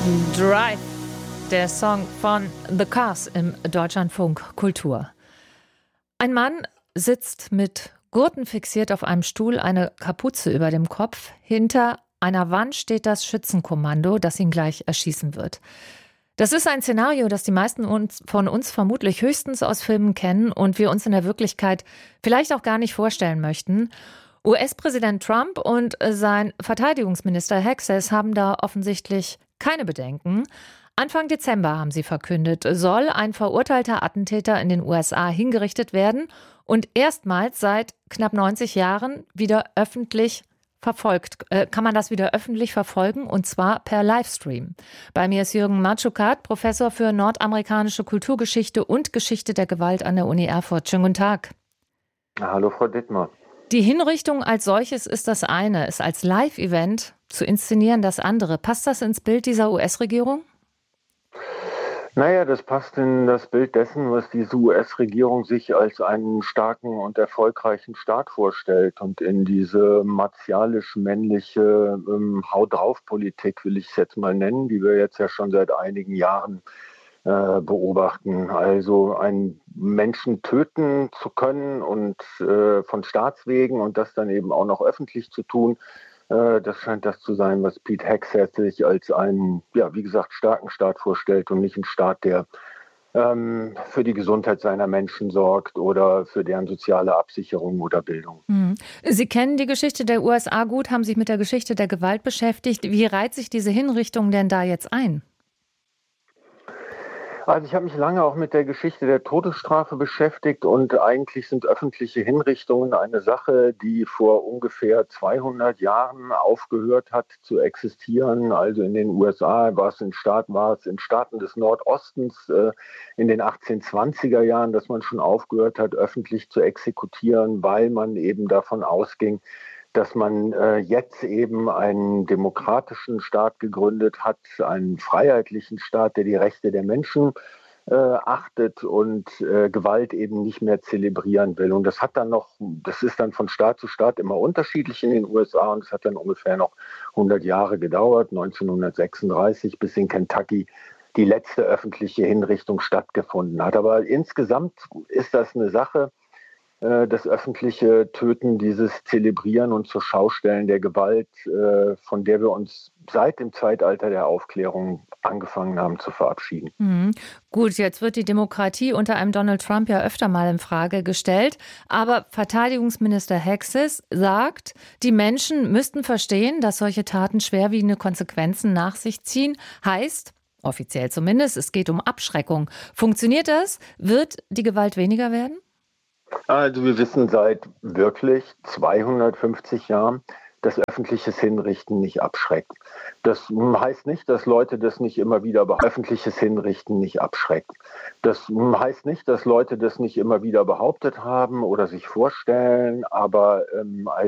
Drive, der Song von The Cars im Deutschlandfunk Kultur. Ein Mann sitzt mit Gurten fixiert auf einem Stuhl, eine Kapuze über dem Kopf. Hinter einer Wand steht das Schützenkommando, das ihn gleich erschießen wird. Das ist ein Szenario, das die meisten von uns vermutlich höchstens aus Filmen kennen und wir uns in der Wirklichkeit vielleicht auch gar nicht vorstellen möchten. US-Präsident Trump und sein Verteidigungsminister Hexes haben da offensichtlich keine Bedenken. Anfang Dezember haben sie verkündet, soll ein verurteilter Attentäter in den USA hingerichtet werden und erstmals seit knapp 90 Jahren wieder öffentlich verfolgt. Kann man das wieder öffentlich verfolgen, und zwar per Livestream. Bei mir ist Jürgen Matschukat, Professor für nordamerikanische Kulturgeschichte und Geschichte der Gewalt an der Uni Erfurt. Schönen guten Tag. Hallo, Frau Dittmar. Die Hinrichtung als solches ist das eine, es als Live-Event zu inszenieren das andere. Passt das ins Bild dieser US-Regierung? Naja, das passt in das Bild dessen, was diese US-Regierung sich als einen starken und erfolgreichen Staat vorstellt und in diese martialisch-männliche Hau-drauf-Politik, will ich es jetzt mal nennen, die wir jetzt ja schon seit einigen Jahren beobachten. Also einen Menschen töten zu können und von Staatswegen und das dann eben auch noch öffentlich zu tun, das scheint das zu sein, was Pete Hegseth sich als einen, ja, wie gesagt, starken Staat vorstellt und nicht einen Staat, der für die Gesundheit seiner Menschen sorgt oder für deren soziale Absicherung oder Bildung. Sie kennen die Geschichte der USA gut, haben sich mit der Geschichte der Gewalt beschäftigt. Wie reiht sich diese Hinrichtung denn da jetzt ein? Also ich habe mich lange auch mit der Geschichte der Todesstrafe beschäftigt und eigentlich sind öffentliche Hinrichtungen eine Sache, die vor ungefähr 200 Jahren aufgehört hat zu existieren. Also in den USA war es in Staaten des Nordostens in den 1820er Jahren, dass man schon aufgehört hat, öffentlich zu exekutieren, weil man eben davon ausging, dass man jetzt eben einen demokratischen Staat gegründet hat, einen freiheitlichen Staat, der die Rechte der Menschen achtet und Gewalt eben nicht mehr zelebrieren will. Und das ist dann von Staat zu Staat immer unterschiedlich in den USA und es hat dann ungefähr noch 100 Jahre gedauert, 1936, bis in Kentucky die letzte öffentliche Hinrichtung stattgefunden hat. Aber insgesamt ist das eine Sache, das öffentliche Töten, dieses Zelebrieren und zur Schaustellen der Gewalt, von der wir uns seit dem Zeitalter der Aufklärung angefangen haben zu verabschieden. Gut, jetzt wird die Demokratie unter einem Donald Trump ja öfter mal in Frage gestellt. Aber Verteidigungsminister Hexes sagt, die Menschen müssten verstehen, dass solche Taten schwerwiegende Konsequenzen nach sich ziehen. Heißt, offiziell zumindest, es geht um Abschreckung. Funktioniert das? Wird die Gewalt weniger werden? Also wir wissen seit wirklich 250 Jahren, dass öffentliches Hinrichten nicht abschreckt. Das heißt nicht, dass Leute das nicht immer wieder öffentliches Hinrichten nicht abschreckt. Das heißt nicht, dass Leute das nicht immer wieder behauptet haben oder sich vorstellen, aber